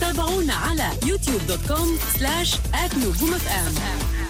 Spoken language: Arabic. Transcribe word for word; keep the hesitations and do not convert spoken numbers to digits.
تابعونا على يوتيوب دوت كوم سلاش آت نجوم اف ام.